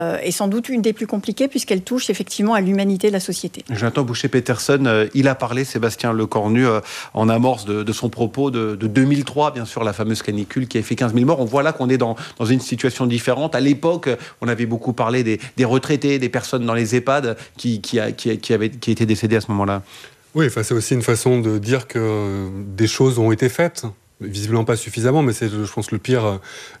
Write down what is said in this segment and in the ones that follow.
est sans doute une des plus compliquées puisqu'elle touche effectivement à l'humanité de la société. Jonathan Boucher-Peterson, il a parlé, Sébastien Lecornu, en amorce de son propos de 2003, bien sûr, la fameuse canicule qui a fait 15 000 morts. On voit là qu'on est dans une situation différente. À l'époque, on avait beaucoup parlé des retraités, des personnes dans les EHPAD qui étaient décédées à ce moment-là. Oui, c'est aussi une façon de dire que des choses ont été faites. Visiblement pas suffisamment, mais c'est, je pense, le pire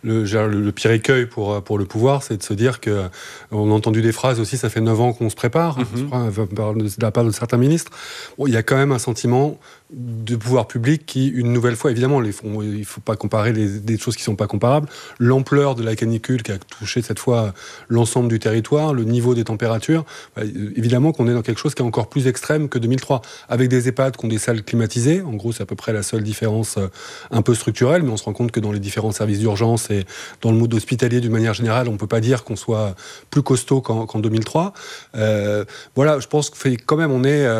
écueil pour le pouvoir, c'est de se dire que on a entendu des phrases aussi. Ça fait 9 ans qu'on se prépare, de la part de certains ministres. Bon, il y a quand même un sentiment de pouvoir public qui, une nouvelle fois, évidemment, il ne faut pas comparer des choses qui ne sont pas comparables. L'ampleur de la canicule qui a touché cette fois l'ensemble du territoire, le niveau des températures, évidemment qu'on est dans quelque chose qui est encore plus extrême que 2003, avec des EHPAD qui ont des salles climatisées. En gros, c'est à peu près la seule différence un peu structurelle, mais on se rend compte que dans les différents services d'urgence et dans le mode hospitalier d'une manière générale, on ne peut pas dire qu'on soit plus costaud qu'en 2003. Voilà, je pense que quand même on est...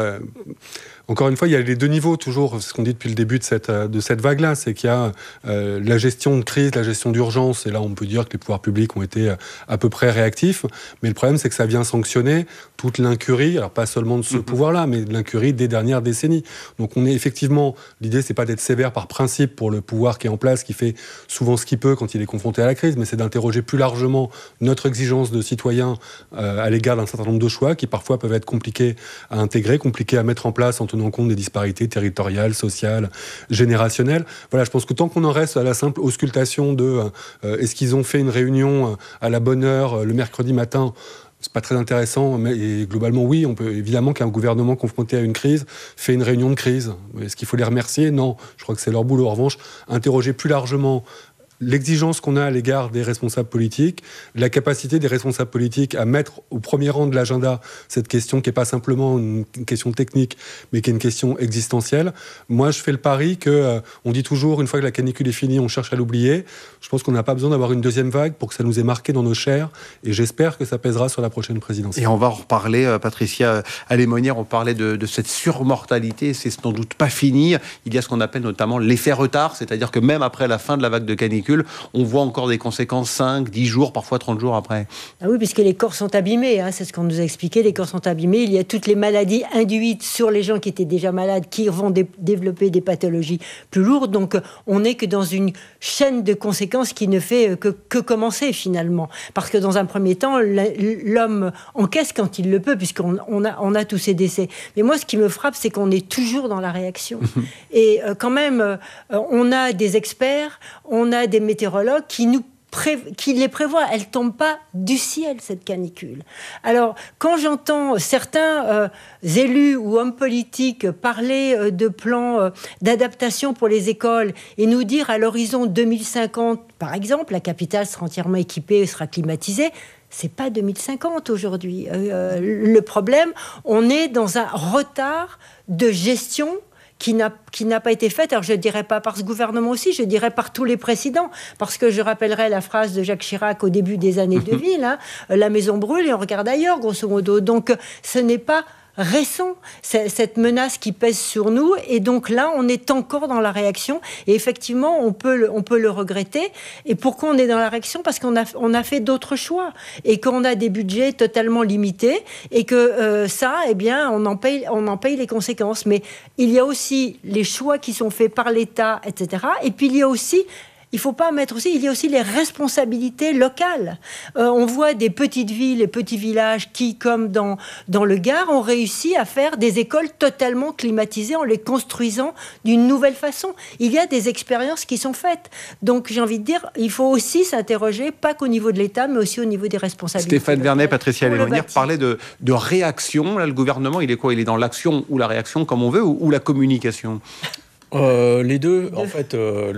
Encore une fois, il y a les deux niveaux, toujours, ce qu'on dit depuis le début de cette vague-là, c'est qu'il y a la gestion de crise, la gestion d'urgence, et là on peut dire que les pouvoirs publics ont été à peu près réactifs, mais le problème c'est que ça vient sanctionner toute l'incurie, alors pas seulement de ce pouvoir-là, mais de l'incurie des dernières décennies. Donc on est effectivement, l'idée c'est pas d'être sévère par principe pour le pouvoir qui est en place, qui fait souvent ce qu'il peut quand il est confronté à la crise, mais c'est d'interroger plus largement notre exigence de citoyens à l'égard d'un certain nombre de choix qui parfois peuvent être compliqués à intégrer, compliqués à mettre en place en tenant compte des disparités territoriales, sociales, générationnelles. Voilà, je pense que tant qu'on en reste à la simple auscultation de est-ce qu'ils ont fait une réunion à la bonne heure le mercredi matin, c'est pas très intéressant, mais globalement, oui, on peut évidemment qu'un gouvernement confronté à une crise fait une réunion de crise. Est-ce qu'il faut les remercier ? Non, je crois que c'est leur boulot. En revanche, interroger plus largement l'exigence qu'on a à l'égard des responsables politiques, la capacité des responsables politiques à mettre au premier rang de l'agenda cette question qui n'est pas simplement une question technique, mais qui est une question existentielle. Moi, je fais le pari on dit toujours, une fois que la canicule est finie, on cherche à l'oublier. Je pense qu'on n'a pas besoin d'avoir une deuxième vague pour que ça nous ait marqué dans nos chairs, et j'espère que ça pèsera sur la prochaine présidentielle. Et on va en reparler, Patricia Alémonière, on parlait de cette surmortalité, c'est sans doute pas fini. Il y a ce qu'on appelle notamment l'effet retard, c'est-à-dire que même après la fin de la vague de canicule, on voit encore des conséquences 5, 10 jours, parfois 30 jours après. Ah oui, puisque les corps sont abîmés, c'est ce qu'on nous a expliqué, les corps sont abîmés. Il y a toutes les maladies induites sur les gens qui étaient déjà malades, qui vont développer des pathologies plus lourdes. Donc, on n'est que dans une chaîne de conséquences qui ne fait que commencer finalement. Parce que dans un premier temps, l'homme encaisse quand il le peut, puisqu'on a tous ces décès. Mais moi, ce qui me frappe, c'est qu'on est toujours dans la réaction. Et quand même, on a des experts, on a des météorologues qui les prévoient. Elle ne tombe pas du ciel, cette canicule. Alors, quand j'entends certains élus ou hommes politiques parler de plans d'adaptation pour les écoles et nous dire à l'horizon 2050, par exemple, la capitale sera entièrement équipée, sera climatisée, c'est pas 2050 aujourd'hui. Le problème, on est dans un retard de gestion qui n'a pas été faite. Alors je ne dirais pas par ce gouvernement aussi, je dirais par tous les précédents, parce que je rappellerai la phrase de Jacques Chirac au début des années 2000, la maison brûle et on regarde ailleurs, grosso modo. Donc ce n'est pas récent, cette menace qui pèse sur nous, et donc là on est encore dans la réaction, et effectivement on peut le regretter. Et pourquoi on est dans la réaction ? Parce qu'on a fait d'autres choix, et qu'on a des budgets totalement limités, et que on en paye les conséquences. Mais il y a aussi les choix qui sont faits par l'État, etc. Et puis il y a aussi, il ne faut pas mettre aussi, il y a aussi les responsabilités locales. On voit des petites villes et petits villages qui, comme dans le Gard, ont réussi à faire des écoles totalement climatisées en les construisant d'une nouvelle façon. Il y a des expériences qui sont faites. Donc, j'ai envie de dire, il faut aussi s'interroger, pas qu'au niveau de l'État, mais aussi au niveau des responsabilités. Stéphane Vernet, Patricia Alémonière parlait de réaction. Là, le gouvernement, il est quoi ? Il est dans l'action ou la réaction, comme on veut, ou la communication ? Les deux, en fait,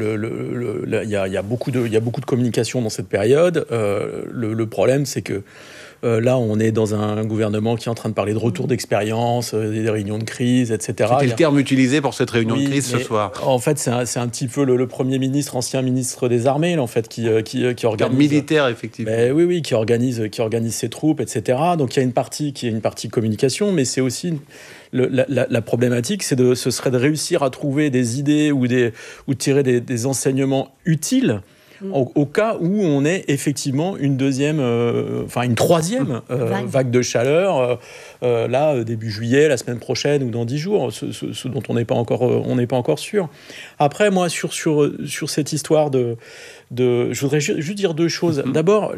il y a beaucoup de communication dans cette période. Le problème, c'est que là, on est dans un gouvernement qui est en train de parler de retour d'expérience, des réunions de crise, etc. C'était le terme utilisé pour cette réunion de crise ce soir. En fait, c'est un petit peu le Premier ministre, ancien ministre des Armées, là, en fait, qui organise... militaire, effectivement. Oui, qui organise ses troupes, etc. Donc, il y a une partie qui est une partie communication, mais c'est aussi... La problématique, ce serait de réussir à trouver des idées ou de tirer des enseignements utiles au cas où on ait effectivement une troisième vague de chaleur, là, début juillet, la semaine prochaine ou dans 10 jours, ce dont on n'est pas encore sûr. Après, moi, sur cette histoire je voudrais juste dire deux choses. D'abord,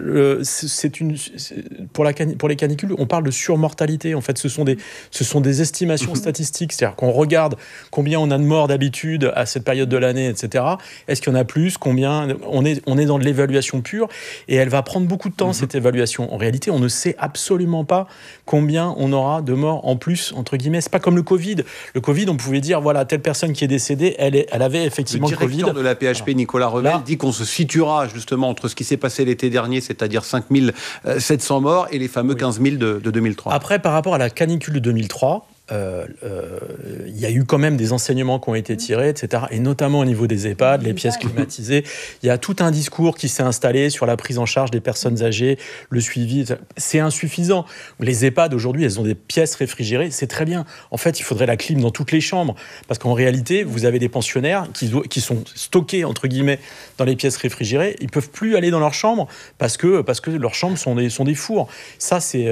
pour les canicules, on parle de surmortalité. En fait, ce sont des estimations statistiques. C'est-à-dire qu'on regarde combien on a de morts d'habitude à cette période de l'année, etc. Est-ce qu'il y en a plus ? Combien ? On est dans de l'évaluation pure et elle va prendre beaucoup de temps, cette évaluation. En réalité, on ne sait absolument pas combien on aura de morts en plus, entre guillemets. C'est pas comme le Covid. Le Covid, on pouvait dire, voilà, telle personne qui est décédée, elle avait effectivement le Covid. Le directeur de la PHP, Nicolas Revel, dit qu'on se situera justement entre ce qui s'est passé l'été dernier, c'est-à-dire 5 700 morts, et les fameux 15 000 de 2003. Après, par rapport à la canicule de 2003, il y a eu quand même des enseignements qui ont été tirés, etc. Et notamment au niveau des EHPAD, les pièces climatisées. Il y a tout un discours qui s'est installé sur la prise en charge des personnes âgées, le suivi. C'est insuffisant. Les EHPAD, aujourd'hui, elles ont des pièces réfrigérées. C'est très bien. En fait, il faudrait la clim dans toutes les chambres. Parce qu'en réalité, vous avez des pensionnaires qui sont stockés, entre guillemets, dans les pièces réfrigérées. Ils ne peuvent plus aller dans leur chambre parce que leurs chambres sont des fours. Ça, c'est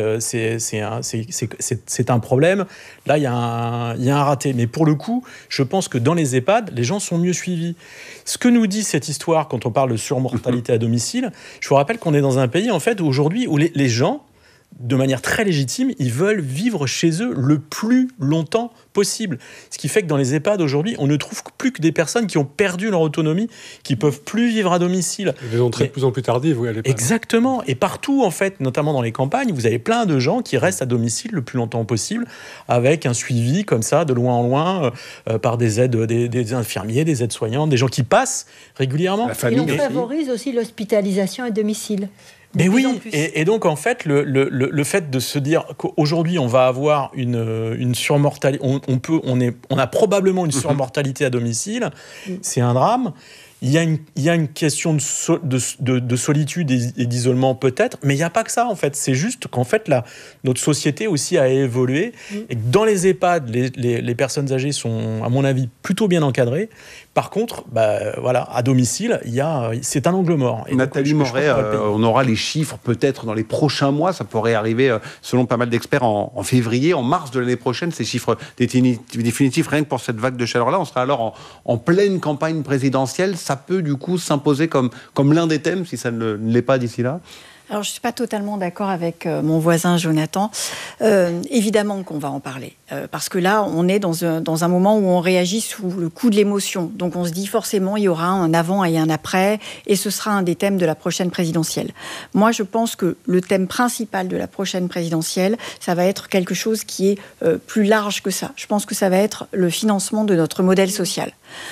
un problème. Là, il y a un raté. Mais pour le coup, je pense que dans les EHPAD, les gens sont mieux suivis. Ce que nous dit cette histoire quand on parle de surmortalité à domicile, je vous rappelle qu'on est dans un pays, en fait, aujourd'hui, où les gens, de manière très légitime, ils veulent vivre chez eux le plus longtemps possible. Ce qui fait que dans les EHPAD aujourd'hui, on ne trouve plus que des personnes qui ont perdu leur autonomie, qui peuvent plus vivre à domicile. Des entrées de plus en plus tardives, oui, à l'EHPAD. Exactement. Et partout, en fait, notamment dans les campagnes, vous avez plein de gens qui restent à domicile le plus longtemps possible, avec un suivi comme ça, de loin en loin, par des aides, des infirmiers, des aides-soignantes, des gens qui passent régulièrement. La famille. Et on favorise aussi l'hospitalisation à domicile. Mais oui, et donc en fait, le fait de se dire qu'aujourd'hui on va avoir une surmortalité, on a probablement une surmortalité à domicile, c'est un drame. Il y a une question de solitude et d'isolement peut-être, mais il n'y a pas que ça en fait. C'est juste qu'en fait notre société aussi a évolué et que dans les EHPAD, les personnes âgées sont à mon avis plutôt bien encadrées. Par contre, voilà, à domicile, c'est un angle mort. Et Nathalie Moret, on aura les chiffres peut-être dans les prochains mois. Ça pourrait arriver, selon pas mal d'experts, en février, en mars de l'année prochaine. Ces chiffres définitifs, rien que pour cette vague de chaleur-là. On sera alors en pleine campagne présidentielle. Ça peut du coup s'imposer comme l'un des thèmes, si ça ne l'est pas d'ici là. Alors, je ne suis pas totalement d'accord avec mon voisin Jonathan. Évidemment qu'on va en parler. Parce que là, on est dans un moment où on réagit sous le coup de l'émotion. Donc, on se dit forcément, il y aura un avant et un après. Et ce sera un des thèmes de la prochaine présidentielle. Moi, je pense que le thème principal de la prochaine présidentielle, ça va être quelque chose qui est plus large que ça. Je pense que ça va être le financement de notre modèle social.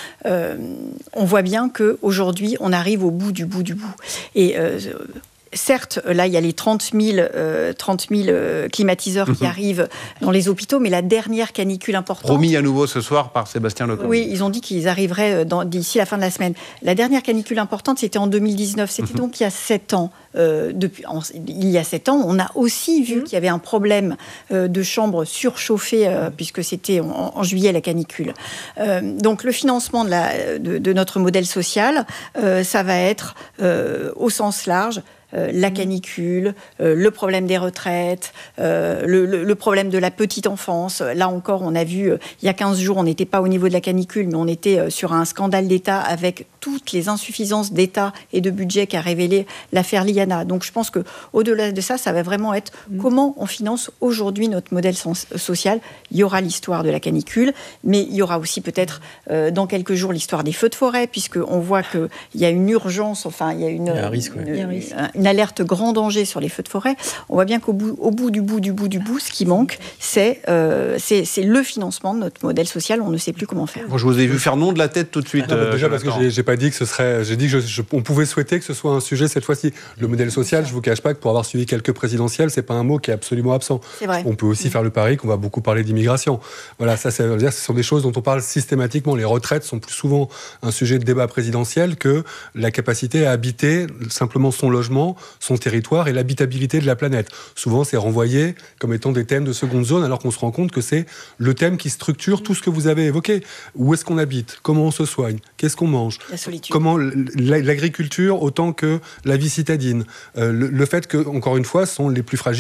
On voit bien qu'aujourd'hui, on arrive au bout du bout du bout. Et... certes, là, il y a les 30 000 climatiseurs qui arrivent dans les hôpitaux, mais la dernière canicule importante... Promis à nouveau ce soir par Sébastien Lecornu. Oui, ils ont dit qu'ils arriveraient d'ici la fin de la semaine. La dernière canicule importante, c'était en 2019. C'était donc il y a 7 ans. Il y a 7 ans, on a aussi vu qu'il y avait un problème de chambres surchauffées, puisque c'était en juillet la canicule. Donc le financement de notre modèle social, ça va être au sens large. La canicule, le problème des retraites, le problème de la petite enfance. Là encore, on a vu, il y a 15 jours, on n'était pas au niveau de la canicule, mais on était sur un scandale d'État avec toutes les insuffisances d'État et de budget qu'a révélé l'affaire Liana. Donc je pense qu'au-delà de ça, ça va vraiment être comment on finance aujourd'hui notre modèle social. Il y aura l'histoire de la canicule, mais il y aura aussi peut-être dans quelques jours l'histoire des feux de forêt, puisqu'on voit qu'il y a une urgence, enfin il y a un risque, une alerte grand danger sur les feux de forêt. On voit bien qu'au bout du bout, ce qui manque, c'est le financement de notre modèle social. On ne sait plus comment faire. Bon, je vous ai vu faire non de la tête tout de suite. Déjà parce que j'ai pas dit que ce serait... J'ai dit qu'on pouvait souhaiter que ce soit un sujet cette fois-ci. Le modèle social, je vous cache pas que pour avoir suivi quelques présidentielles, c'est pas un mot qui est absolument absent. C'est vrai. On peut aussi faire le pari qu'on va beaucoup parler d'immigration. Voilà, ça veut dire que ce sont des choses dont on parle systématiquement. Les retraites sont plus souvent un sujet de débat présidentiel que la capacité à habiter simplement son logement, son territoire et l'habitabilité de la planète. Souvent, c'est renvoyé comme étant des thèmes de seconde zone, alors qu'on se rend compte que c'est le thème qui structure tout ce que vous avez évoqué. Où est-ce qu'on habite ? Comment on se soigne ? Qu'est-ce qu'on mange ? solitude. Comment l'agriculture autant que la vie citadine. Le fait que, encore une fois, sont les plus fragiles